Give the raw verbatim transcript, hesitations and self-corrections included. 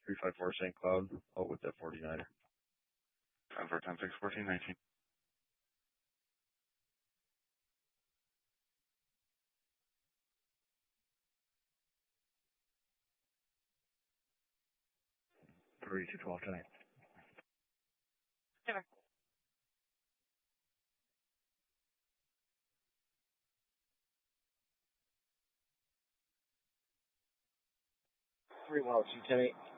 three five four Saint Cloud, out with that forty-niner. Over ten six fourteen nineteen. thirty-two twelve tonight. Over. Three one oh two ten eight.